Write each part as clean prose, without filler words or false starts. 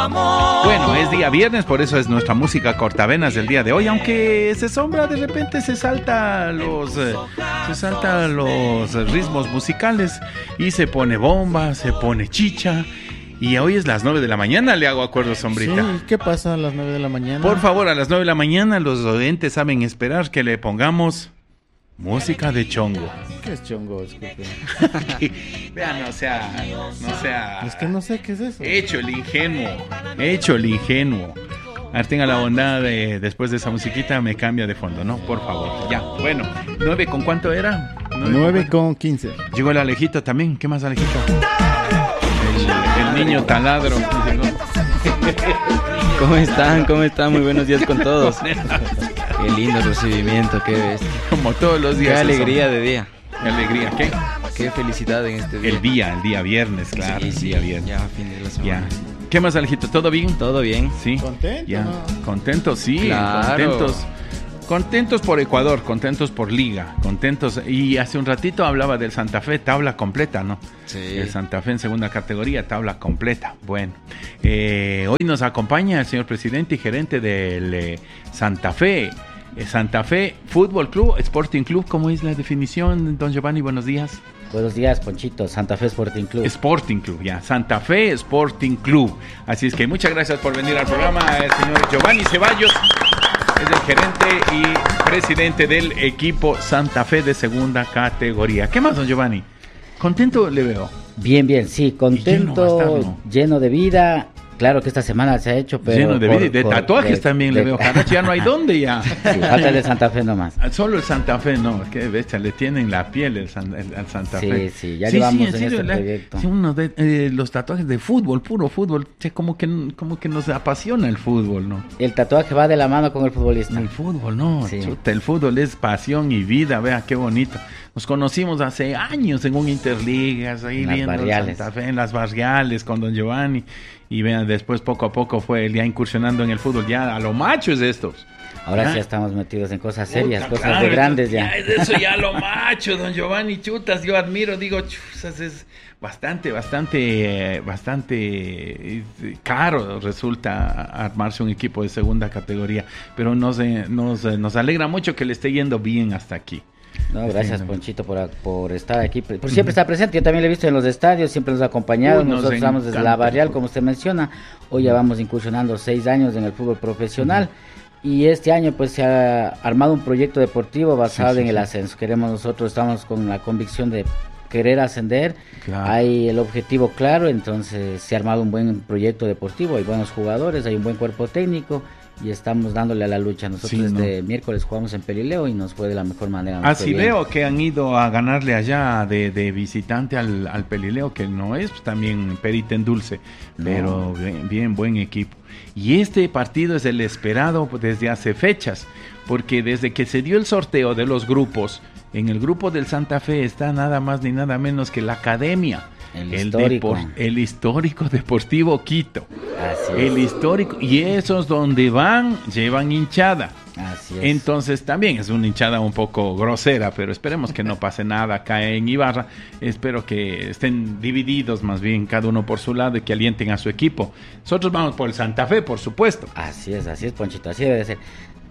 Bueno, es día viernes, por eso es nuestra música cortavenas del día de hoy. Aunque se sombra, de repente se salta los ritmos musicales y se pone bomba, se pone chicha. Y hoy es las 9 de la mañana, le hago acuerdo, sombrita. Sí, ¿qué pasa a las 9 de la mañana? Por favor, a las 9 de la mañana los oyentes saben esperar que le pongamos música de chongo. ¿Qué es chongo? Disculpe. Vean, no sea. Es que no sé qué es eso. Hecho el ingenuo. A ver, tenga la bondad de, después de esa musiquita, me cambia de fondo, ¿no? Por favor. Ya, bueno. ¿9 con cuánto era? 9 con 15. Llegó el Alejito también. ¿Qué más, Alejito? El niño taladro. ¿Cómo están? Muy buenos días con todos. Qué lindo recibimiento, qué ves. Como todos los días. Qué alegría de día. Qué alegría, ¿qué? Qué felicidad en este día. El día viernes, claro. Sí, el día viernes. Ya, fin de la semana. Ya. ¿Qué más, Alejito? ¿Todo bien? Todo bien. Sí. ¿Contento? Ya. ¿No? Contentos, sí. Claro. Contentos por Ecuador, contentos por Liga, contentos. Y hace un ratito hablaba del Santa Fe, tabla completa, ¿no? Sí. El Santa Fe en segunda categoría, tabla completa. Bueno, hoy nos acompaña el señor presidente y gerente del Santa Fe. Santa Fe Fútbol Club, Sporting Club, ¿cómo es la definición, don Giovanni? Buenos días. Buenos días, Ponchito. Santa Fe Sporting Club. Sporting Club, ya. Santa Fe Sporting Club. Así es que muchas gracias por venir al programa, el señor Giovanni Ceballos. Es el gerente y presidente del equipo Santa Fe de segunda categoría. ¿Qué más, don Giovanni? ¿Contento le veo? Bien, sí, contento, bastante. lleno de vida. Claro que esta semana se ha hecho, pero... Lleno de vida y de tatuajes también le veo. Caracho, ya no hay dónde ya. Sí, falta el de Santa Fe nomás. Solo el Santa Fe, no, es que bestia, le tienen la piel al Santa Fe. Sí, ya llevamos en serio, este proyecto. Sí, uno de los tatuajes de fútbol, puro fútbol, como que nos apasiona el fútbol, ¿no? El tatuaje va de la mano con el futbolista. El fútbol, no, Sí. chuta, el fútbol es pasión y vida, vea qué bonito. Nos conocimos hace años en un Interligas, ahí En las viendo barriales. Santa Fe, en las barriales con don Giovanni. Y vean, después poco a poco fue él ya incursionando en el fútbol, ya a lo machos estos. Ahora ¿Ah? sí ya estamos metidos en cosas serias, Puta, cosas claro, de grandes ya. Es eso ya lo macho, don Giovanni, chutas, yo admiro, digo, chuzas, es bastante caro resulta armarse un equipo de segunda categoría, pero nos alegra mucho que le esté yendo bien hasta aquí. No, gracias, Ponchito, por estar aquí, por siempre estar presente. Yo también lo he visto en los estadios, siempre nos ha acompañado. Uy, nos Nosotros estamos desde encanta. la barrial, como usted menciona. Hoy ya vamos incursionando 6 años en el fútbol profesional. Y este año pues se ha armado un proyecto deportivo basado en el ascenso. Estamos con la convicción de querer ascender. Claro. Hay el objetivo claro, entonces se ha armado un buen proyecto deportivo, hay buenos jugadores, hay un buen cuerpo técnico y estamos dándole a la lucha. Nosotros desde miércoles jugamos en Pelileo y nos fue de la mejor manera. Así veo que han ido a ganarle allá de visitante al Pelileo, que no es también perita en dulce, pero bien buen equipo. Y este partido es el esperado desde hace fechas, porque desde que se dio el sorteo de los grupos, en el grupo del Santa Fe está nada más ni nada menos que la academia. El histórico Deportivo Quito. Así es. El histórico. Y esos donde van, llevan hinchada. Así es. Entonces también es una hinchada un poco grosera, pero esperemos que no pase nada acá en Ibarra. Espero que estén divididos más bien, cada uno por su lado, y que alienten a su equipo. Nosotros vamos por el Santa Fe, por supuesto. Así es, Ponchito, así debe de ser.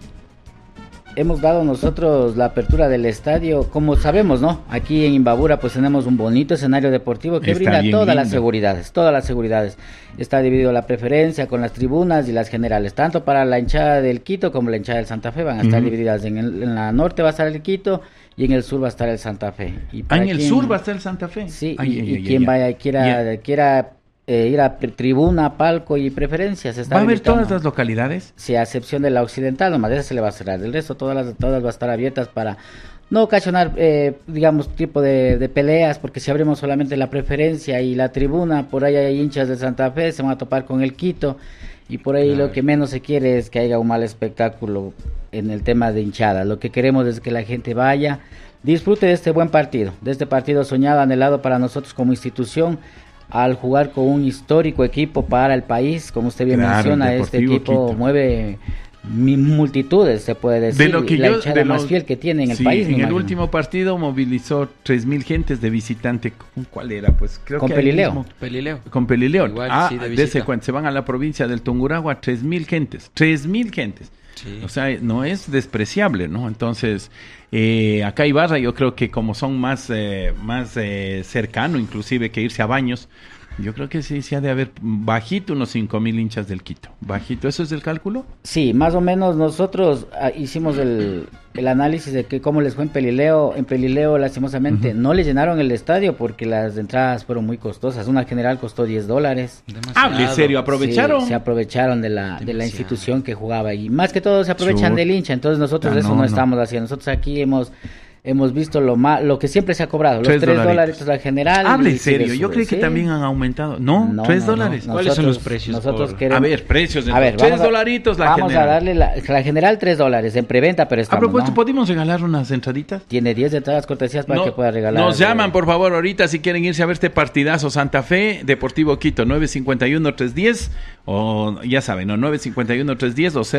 Hemos dado nosotros la apertura del estadio, como sabemos, ¿no? Aquí en Imbabura pues tenemos un bonito escenario deportivo que Está brinda todas las lindo. seguridades. Está dividido la preferencia con las tribunas y las generales, tanto para la hinchada del Quito como la hinchada del Santa Fe van a estar divididas. En la norte va a estar el Quito y en el sur va a estar el Santa Fe. Y En el sur va a estar el Santa Fe. Sí, quien vaya y quiera ir a tribuna, palco y preferencias. ¿Va a haber todas las localidades? Sí, a excepción de la occidental, nomás esa se le va a cerrar. El resto, todas va a estar abiertas para no ocasionar, tipo de peleas, porque si abrimos solamente la preferencia y la tribuna, por ahí hay hinchas de Santa Fe, se van a topar con el Quito, y por ahí lo que menos se quiere es que haya un mal espectáculo en el tema de hinchada. Lo que queremos es que la gente vaya, disfrute de este buen partido, de este partido soñado, anhelado para nosotros como institución, al jugar con un histórico equipo para el país. Como usted bien menciona, este equipo Quito mueve multitudes, se puede decir, De lo que la yo, hinchada de más lo- fiel que tiene en el sí, país. me en el imagino. último partido movilizó 3.000 gentes de visitante. ¿Cuál era? Pues creo Con que ahí Pelileo. mismo. Pelileo. Con Pelileo. Igual, sí, de dese visita. cuenta, se van a la provincia del Tungurahua, 3.000 gentes. 3.000 gentes. Sí. O sea, no es despreciable, ¿no? Entonces, acá Ibarra yo creo que como son más cercano inclusive que irse a Baños, yo creo que sí ha de haber bajito unos 5.000 hinchas del Quito. Bajito, ¿eso es el cálculo? Sí, más o menos nosotros hicimos el análisis de que cómo les fue en Pelileo. En Pelileo, lastimosamente, no le llenaron el estadio porque las entradas fueron muy costosas. Una general costó $10. Demasiado. Hable serio, aprovecharon. Sí, se aprovecharon de la Demasiado. institución que jugaba y más que todo se aprovechan Chut. del hincha. Entonces nosotros eso No, no no. estamos haciendo. Nosotros aquí hemos visto lo que siempre se ha cobrado, los $3 $3 la general. Hable y serio, sigue yo sube, creí que sí. también han aumentado. No, No, $3. no. ¿Cuáles son los Nosotros- precios Nosotros por- queremos... A ver, precios. A ver, $3 dolaritos la vamos general. a darle la general $3 en preventa, pero A estamos, propósito, ¿no? ¿podemos regalar unas entraditas? Tiene 10 entradas cortesías para No, que pueda regalar. Nos llaman, por favor, ahorita si quieren irse a ver este partidazo Santa Fe, Deportivo Quito, 951-310, o ya saben, ¿no? 951-310 o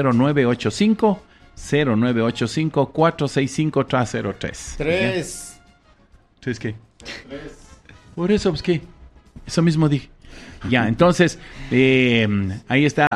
0985-465-303. 3. ¿Entonces qué? Por eso, pues qué. Eso mismo dije. Ya, entonces, ahí está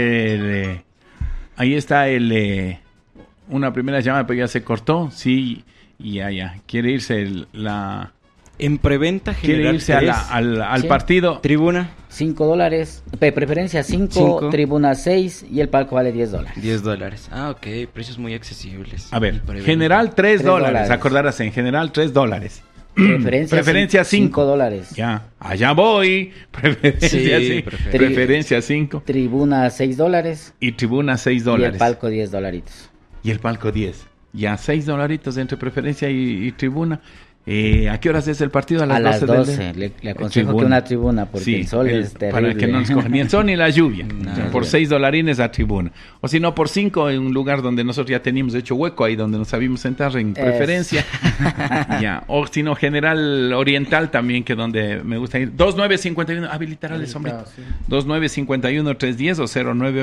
una primera llamada, pero ya se cortó, sí, y ya. Quiere irse En preventa quiere general irse al Sí. partido. tribuna $5, preferencia 5, Cinco. tribuna 6 y el palco vale $10. $10. Ah, ok, precios muy accesibles. A ver, En preventa. general $3, $3. acordarás, en general $3. Preferencia cinco. $5. Ya, allá voy. Preferencia Sí, 5. preferencia. Preferencia 5. Tribuna $6 Y tribuna y el $6. palco $10. Y el palco 10. Ya, $6 entre preferencia y tribuna. ¿A qué horas es el partido? A las 12. del día? Le aconsejo Tribuna. que una tribuna porque Sí, el sol es terrible. para que no nos coja ni el sol ni la lluvia. No, Por ya. $6 a tribuna. O si no, por 5 en un lugar donde nosotros ya teníamos hecho hueco, ahí donde nos sabíamos sentar en preferencia. Ya. O si no, General Oriental también, que donde me gusta ir. 2951, habilitar al sombrito. 2951-310 o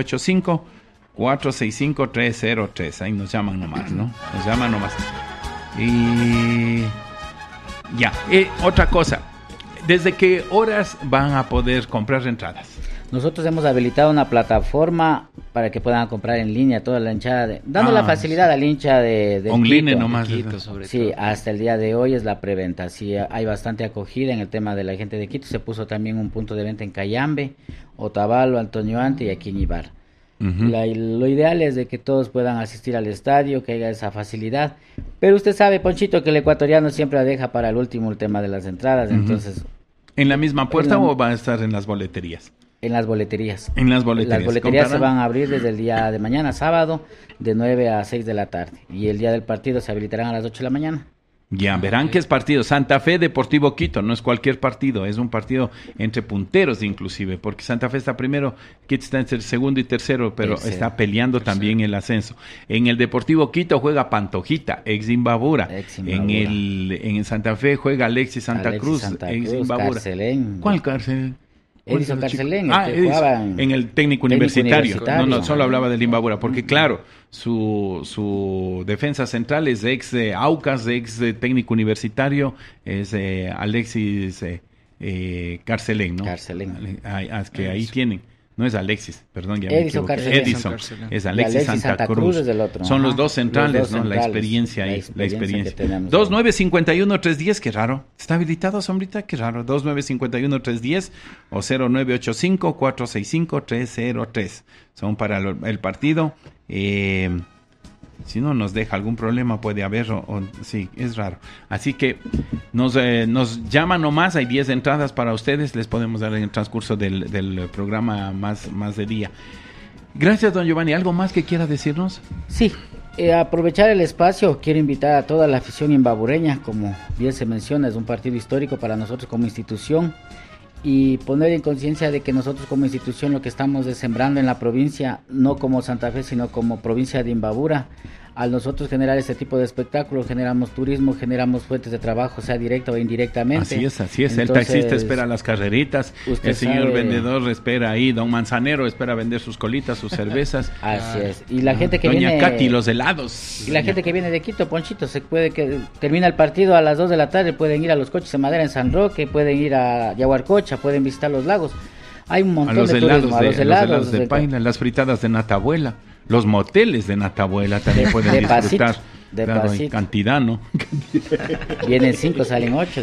0985-465-303. Ahí nos llaman nomás, ¿no? Nos llaman nomás. Y ya, otra cosa. ¿Desde qué horas van a poder comprar entradas? Nosotros hemos habilitado una plataforma para que puedan comprar en línea toda la hinchada, dando la facilidad al hincha de Online Quito. nomás. Quito, sobre Sí, todo. hasta el día de hoy es la preventa. Sí, hay bastante acogida en el tema de la gente de Quito. Se puso también un punto de venta en Cayambe, Otavalo, Antonio Ante y aquí en Ibar. Ujú. Lo ideal es de que todos puedan asistir al estadio, que haya esa facilidad. Pero usted sabe, Ponchito, que el ecuatoriano siempre deja para el último el tema de las entradas. Entonces, ¿En la misma puerta En la- o va a estar en las boleterías? en las boleterías. En las boleterías. Las boleterías se ¿Comprarán? van a abrir desde el día de mañana, sábado, de 9 a 6 de la tarde. Y el día del partido se habilitarán a las 8 de la mañana. Ya, verán que es partido. Santa Fe, Deportivo Quito, no es cualquier partido, es un partido entre punteros inclusive, porque Santa Fe está primero, Quito está entre el segundo y tercero, pero Tercero. está peleando también el ascenso. En el Deportivo Quito juega Pantojita, ex Imbabura. Ex Imbabura. En Santa Fe juega Alexis Santa Alexis Cruz, Santa ex Cruz, Imbabura. Carcelén. ¿Cuál cárcel? Edison Carcelén, el que Edison, jugaba en el técnico técnico universitario. universitario. No, solo hablaba del Imbabura, porque claro, su defensa central es ex Aucas, ex técnico universitario, es Alexis Carcelén, ¿no? Carcelén. Es que ahí tienen. No es Alexis, perdón, ya me Edison equivoqué. Carcelén. Edison, Carcelén. es Y Alexis Santa Cruz. es el otro. Son Ajá. los dos centrales, Los dos ¿no? La centrales. experiencia ahí, la experiencia. que tenemos. 2951-310, qué raro. ¿Está habilitado, sombrita? Qué raro. 2951-310 o 0985-465-303. Son para el partido. Si no nos deja algún problema, puede haber. Sí, es raro. Así que nos llaman nomás. Hay 10 entradas para ustedes. Les podemos dar en el transcurso del programa más de día. Gracias, don Giovanni. ¿Algo más que quiera decirnos? Sí, aprovechar el espacio, quiero invitar a toda la afición imbabureña, como bien se menciona, es un partido histórico para nosotros como institución, y poner en conciencia de que nosotros como institución lo que estamos es sembrando en la provincia, no como Santa Fe, sino como provincia de Imbabura, al nosotros generar este tipo de espectáculos, generamos turismo, generamos fuentes de trabajo, sea directa o indirectamente. Así es. Entonces, el taxista espera las carreritas, el señor sabe... vendedor espera ahí, don Manzanero espera vender sus colitas, sus cervezas. Así es. Y la gente que Doña viene... Katy, los helados. Y la gente que viene de Quito, Ponchito, se puede que termina el partido a las 2 de la tarde, pueden ir a los coches de madera en San Roque, pueden ir a Yaguarcocha, pueden visitar los lagos. Hay un montón de turismo, a los helados de paila, las fritadas de Natabuela, los moteles de Natabuela también pueden disfrutar. De claro, pasito. en cantidad, ¿no? Vienen 5, salen 8.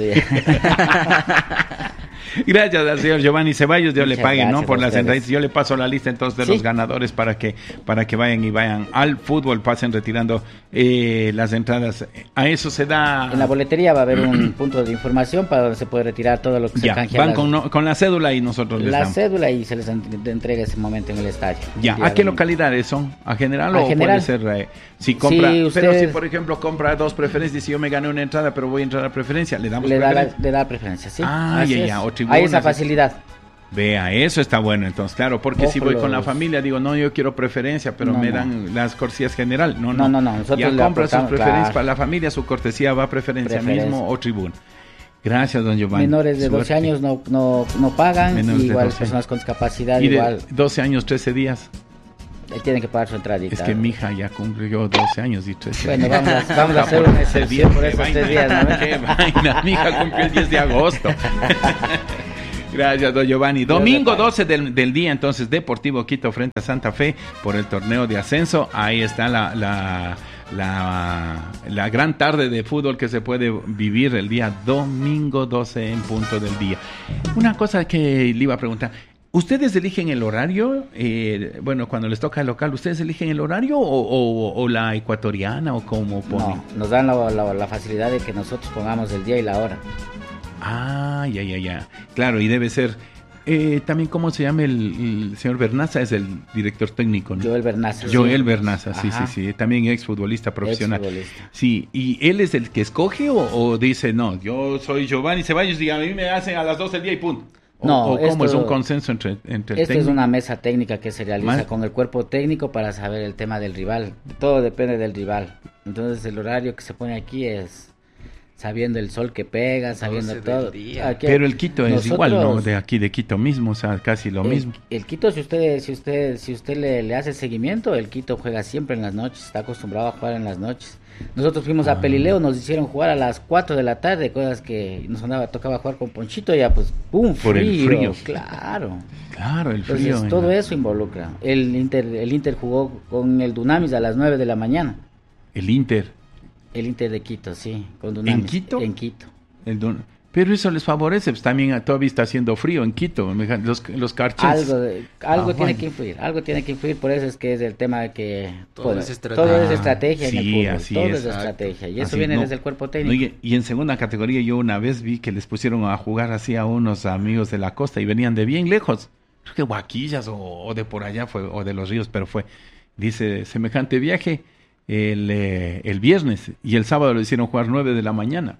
Gracias al señor Giovanni Ceballos, Dios le pague, ¿no? Por las ustedes. entradas. Yo le paso la lista entonces de los ganadores para que vayan al fútbol, pasen retirando las entradas. A eso se da... En la boletería va a haber un punto de información para donde se puede retirar todo lo que se canjea. Van con la cédula y nosotros les damos. La cédula y se les entrega ese momento en el estadio. Ya, ¿a qué localidades son? ¿A general o general? puede ser si compra? Sí, usted... Pero si por ejemplo compra 2 preferencias, si yo me gané una entrada pero voy a entrar a preferencia, ¿le damos preferencia? Le da preferencia, sí. Hay esa facilidad. Vea, eso está bueno entonces, claro, porque Ojo, si voy con la familia, digo, no, yo quiero preferencia, pero me dan las cortesías general. No. Nosotros ya compra sus preferencias claro. para la familia, su cortesía va a preferencia mismo o tribuna. Gracias, don Giovanni. Menores de 12 años no pagan, Menores igual de personas con discapacidad, y de igual 12 años, 13 días. Tienen que pagar su entradita. Es que mi hija ya cumplió 12 años y 13 Bueno, días. vamos a hacer una excepción por esos 3 días, ¿no? Qué vaina, mi hija cumplió el 10 de agosto. Gracias, don Giovanni. Domingo 12 del día, entonces, Deportivo Quito frente a Santa Fe por el torneo de ascenso. Ahí está la gran tarde de fútbol que se puede vivir el día domingo 12 en punto del día. Una cosa que le iba a preguntar. ¿Ustedes eligen el horario? Bueno, cuando les toca el local, ¿ustedes eligen el horario o la ecuatoriana o cómo ponen? No, nos dan la facilidad de que nosotros pongamos el día y la hora. Ah, ya. Claro, y debe ser... también, ¿cómo se llama el señor Bernaza? Es el director técnico, ¿no? Joel Bernaza. Joel Bernaza, Ajá. sí. También exfutbolista profesional. Exfutbolista. Sí, ¿y él es el que escoge o dice, no, yo soy Giovanni Ceballos y a mí me hacen a las 12 del día y punto? ¿O cómo es un consenso entre el técnico? Esto es una mesa técnica que se realiza con el cuerpo técnico para saber el tema del rival. Todo depende del rival. Entonces el horario que se pone aquí es sabiendo el sol que pega, sabiendo todo. Aquí, pero el Quito es igual, ¿no? De aquí, de Quito mismo, o sea, casi lo mismo. El Quito, si usted le hace seguimiento, el Quito juega siempre en las noches, está acostumbrado a jugar en las noches. Nosotros fuimos a Pelileo, nos hicieron jugar a las 4 de la tarde, cosas que nos tocaba jugar con Ponchito, ya pues, ¡pum! Por el frío. Claro, el frío. Entonces, todo eso involucra. El Inter jugó con el Dunamis a las 9 de la mañana. El Inter de Quito, sí, con Dunamis. ¿En Quito? En Quito. Pero eso les favorece, pues también todavía está haciendo frío en Quito, los carches. Algo tiene que influir, por eso es que es el tema de que todo es estrategia sí, en el fútbol, así todo es estrategia, y eso así, viene desde el cuerpo técnico. Y en segunda categoría yo una vez vi que les pusieron a jugar así a unos amigos de la costa y venían de bien lejos, creo que Huaquillas o de por allá fue, o de los ríos, pero dice, semejante viaje el viernes y el sábado lo hicieron jugar 9 de la mañana.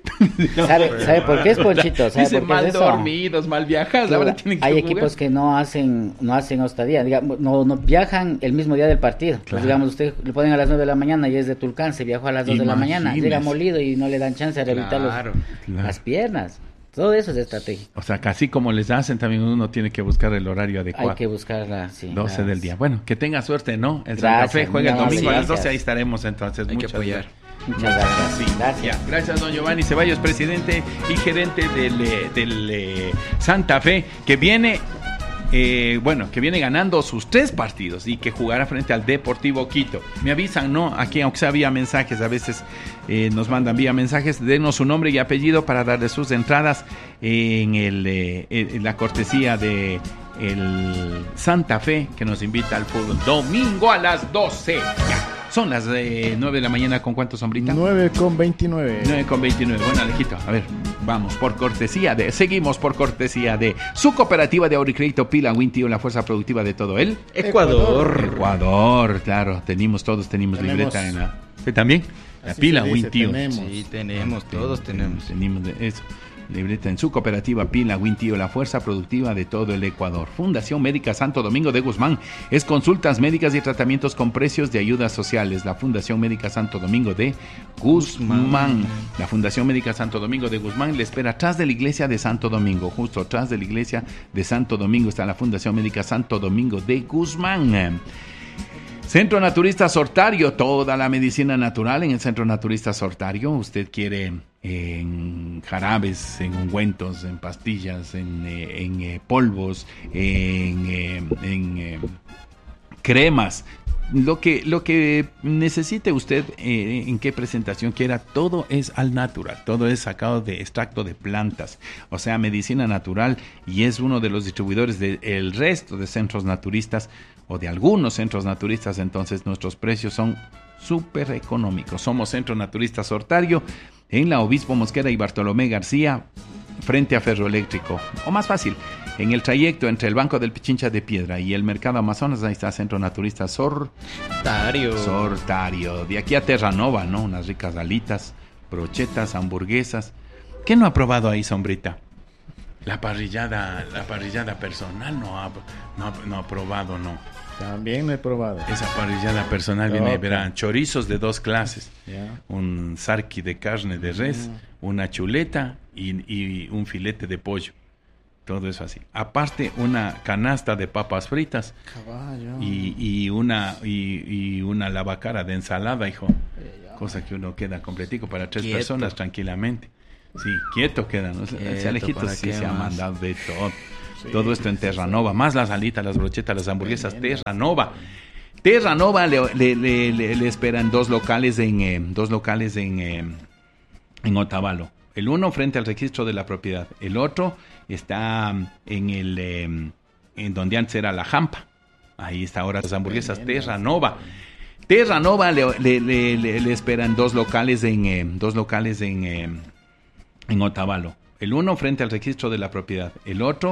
¿Sabe por qué es, Ponchito? Dice mal dormidos, mal viajados. Ahora tienen que hay jugar. equipos que no hacen hostadía, digamos, no viajan el mismo día del partido. Claro. Pues, digamos, usted le ponen a las 9 de la mañana y es de Tulcán, se viajó a las 2 de la mañana, llega molido y no le dan chance de rehabilitar las piernas. Todo eso es estratégico. O sea, casi como les hacen, también uno tiene que buscar el horario adecuado. Hay que buscarla, sí. 12 del día. Bueno, que tenga suerte, ¿no? El Santa Gracias, Fe juega el domingo a las 12, gracias. ahí estaremos entonces. Hay que apoyar. Muchas gracias. Sí, Gracias. Gracias, don Giovanni Ceballos, presidente y gerente del Santa Fe, que viene... que viene ganando sus 3 partidos y que jugará frente al Deportivo Quito. Me avisan, ¿no? Aquí, aunque sea vía mensajes, a veces nos mandan vía mensajes, denos su nombre y apellido para darle sus entradas en la cortesía de el Santa Fe, que nos invita al fútbol domingo a las 12. Ya. Son las 9 de la mañana. ¿Con cuánto, Sombrita? 9:29. 9:29. Bueno, Alejito, a ver, seguimos por cortesía de su cooperativa de ahorro y crédito Pila Wintío, la fuerza productiva de todo el Ecuador, claro, tenemos libreta en la... ¿Usted también? La Así Pila se dice, Wintío. tenemos. Sí, tenemos, todos tenemos. Tenemos de eso. Libreta en su cooperativa Pila Wintío, la fuerza productiva de todo el Ecuador. Fundación Médica Santo Domingo de Guzmán. Es consultas médicas y tratamientos con precios de ayudas sociales. La Fundación Médica Santo Domingo de Guzmán. La Fundación Médica Santo Domingo de Guzmán le espera atrás de la iglesia de Santo Domingo. Justo atrás de la iglesia de Santo Domingo está la Fundación Médica Santo Domingo de Guzmán. Centro Naturista Sortario, toda la medicina natural en el Centro Naturista Sortario. Usted quiere en jarabes, en ungüentos, en pastillas, en polvos, en cremas. Lo que necesite usted, en qué presentación quiera, todo es al natural, todo es sacado de extracto de plantas, o sea, medicina natural, y es uno de los distribuidores del resto de centros naturistas o de algunos centros naturistas. Entonces nuestros precios son súper económicos. Somos Centro Naturista Sortario en la Obispo Mosquera y Bartolomé García, frente a Ferroeléctrico, o más fácil, en el trayecto entre el Banco del Pichincha de Piedra y el Mercado Amazonas. Ahí está Centro Naturista Sortario. De aquí a Terranova, ¿no? Unas ricas alitas, brochetas, hamburguesas. ¿Qué no ha probado ahí, Sombrita? La parrillada personal no ha probado, ¿no? También lo he probado. Esa parrillada personal viene, verán, chorizos de 2 clases, un sarqui de carne de res, una chuleta y un filete de pollo. Todo eso así. Aparte, una canasta de papas fritas. Caballo. Y una lavacara de ensalada, hijo. Cosa que uno queda completico para 3 personas tranquilamente. Sí, quieto queda, ¿no? Alejitos sí se ha mandado de todo. Sí, todo esto en Terranova, más las alitas, las brochetas, las hamburguesas. Terranova le esperan 2 locales en Otavalo. El uno frente al registro de la propiedad, el otro está en donde antes era la Jampa. Ahí está ahora las hamburguesas Terranova le esperan 2 locales en Otavalo. El uno frente al registro de la propiedad, el otro